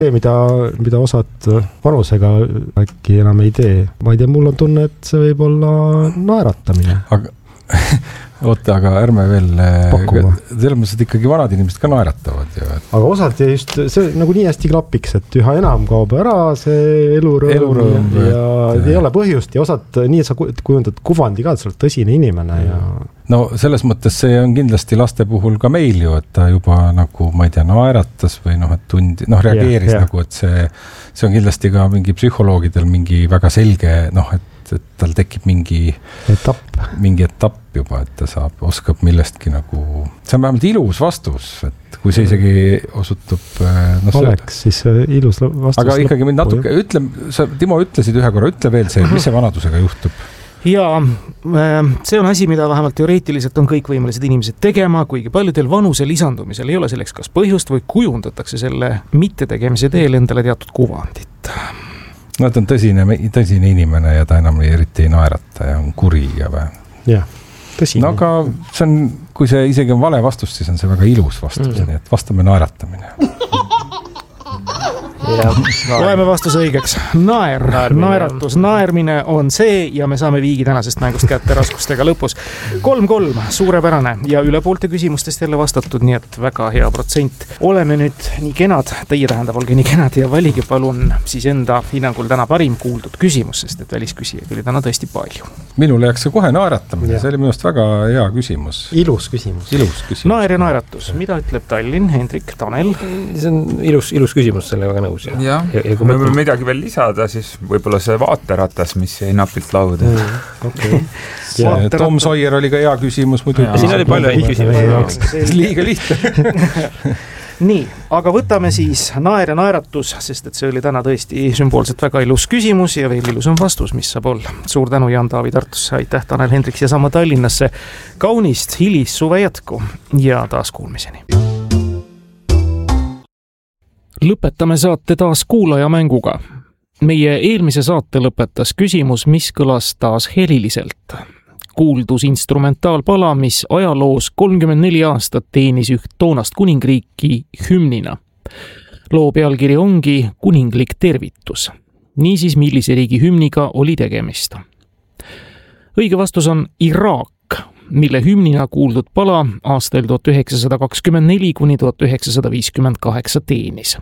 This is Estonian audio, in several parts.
mida osad vanusega äkki enam ei tee. Ma ei tea, mul on tunne, et see võib olla naeratamine. Oota, aga ärme veel selles ikkagi vanad inimesed ka naeratavad ju. Aga osad just see nagu nii hästi klapiks, et üha enam kaob ära see elurõõm ja ei ole põhjust ja osad nii, et sa kujundad kuvandi ka, et sa oled tõsine inimene ja... No selles mõttes see on kindlasti laste puhul ka meil ju, et ta juba nagu, ma ei tea, naeratas või et reageeris nagu, et see on kindlasti ka mingi psühholoogidel mingi väga selge, et tal tekib mingi etapp juba, et ta oskab millestki nagu, see on vähemalt ilus vastus, et kui see isegi osutub oleks, siis ilus vastus. Aga ikkagi mind natuke, Timo ütlesid ühe korra, ütle veel see, mis see vanadusega juhtub? Ja see on asi, mida vähemalt teoreetiliselt on kõik võimelised inimesed tegema, kuigi paljudel vanuse lisandumisel ei ole selleks kas põhjust või kujundatakse selle mittetegemise teel endale teatud kuvandit. No ta on tõsine inimene ja ta enam eriti ei naerata ja on kuri ja või. Jah, tõsine. No aga see on, kui see isegi on vale vastus, siis on see väga ilus vastus, nii et vastame naeratamine. Loeme vastuse õigeks. Naeratus, naermine on see ja me saame viigi tänasest mängust kätte raskustega lõpus. 3-3, suurepärane ja üle poolte küsimustest jälle vastatud, nii et väga hea protsent. Oleme nüüd nii kenad, teie tähendab, olge nii kenad ja valige palun siis enda hinnangul täna parim kuuldud küsimus, sest et välisküsijaid oli täna tõesti palju. Minul jääks see kohe naeratamine, see oli minust väga hea küsimus. Ilus küsimus. Naer ja naeratus, mida ütleb Tallinn, Hendrik, Tanel? See on ilus küsimus, selle väga nõus. Ja kui me võime midagi veel lisada, siis võib-olla see vaateratas, mis jäi napilt lauda. Tom Sawyer oli ka hea küsimus muidu. Siin oli palju häid küsimusi. Liiga lihtne. Nii, aga võtame siis naer ja naeratus, sest et see oli täna tõesti sümboolselt väga ilus küsimus ja veel ilus on vastus, mis saab olla. Suur tänu Jan-Taavi Tartusse, aitäh Tanel Hendriks ja sama Tallinnasse. Kaunist hilis suve jätku ja taas kuulmiseni. Lõpetame saate taas kuulaja mänguga. Meie eelmise saate lõpetas küsimus, mis kõlas taas heliliselt. Kuuldus instrumentaalpala, mis ajaloos 34 aastat teenis üht toonast kuningriiki hümnina. Loo pealkiri ongi Kuninglik tervitus. Niisiis, millise riigi hümniga oli tegemist? Õige vastus on Iraak, mille hümnina kuuldud pala aastail 1924 kuni 1958 teenis.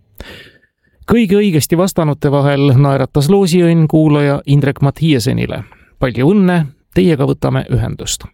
Kõige õigesti vastanute vahel naeratas loosiõnn kuulaja Indrek Mathiasenile. Palju õnne, teiega võtame ühendust.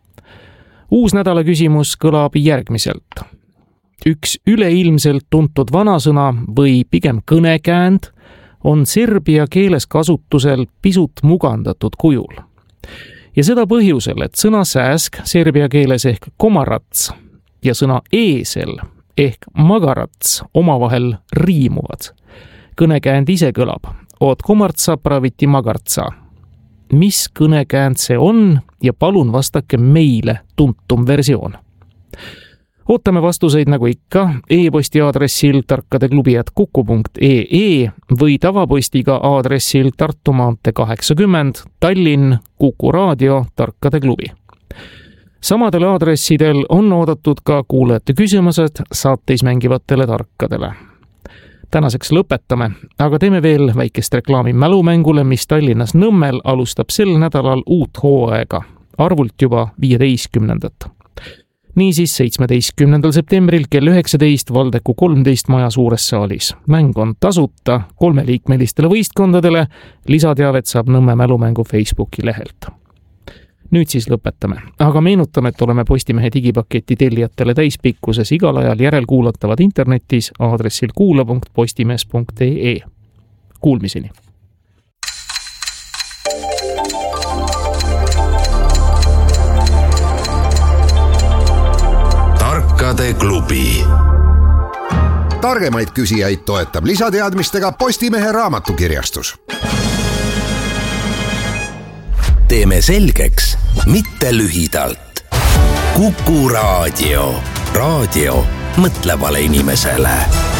Uus nädala küsimus kõlab järgmiselt. Üks üleilmselt tuntud vanasõna või pigem kõnekäänd on serbia keeles kasutusel pisut mugandatud kujul. Ja seda põhjusel, et sõna sääsk serbia keeles ehk komarats ja sõna eesel ehk magarats omavahel riimuvad. Kõnekäänd ise kõlab, od komartsa praviti magartsa. Mis kõnekäänd see on ja palun vastake meile tuntum versioon. Ootame vastuseid nagu ikka e-posti aadressil tarkadeklubi@kuku.ee või tavapostiga aadressil Tartu maantee 80 Tallinn Kuku Raadio Tarkade klubi. Samadel aadressidel on oodatud ka kuulajate küsimused saateis mängivatele tarkadele. Tänaseks lõpetame, aga teeme veel väikest reklaami mälumängule, mis Tallinnas Nõmmel alustab sel nädalal uut hooaega, arvult juba 15. Niisiis 17. septembril kell 19 Valdeku 13 maja suures saalis. Mäng on tasuta 3-liikmelistele võistkondadele, lisateavet saab Nõmme mälumängu Facebooki lehelt. Nüüd siis lõpetame, aga meenutame, et oleme Postimehe digipaketi tellijatele täispikkuses igal ajal järelkuulatavad internetis aadressil kuula.postimees.ee. Kuulmiseni! Tarkade klubi. Targemaid küsijaid toetab lisateadmistega Postimehe raamatukirjastus. Teeme selgeks, mitte lühidalt. Kuku Raadio. Raadio mõtlevale inimesele.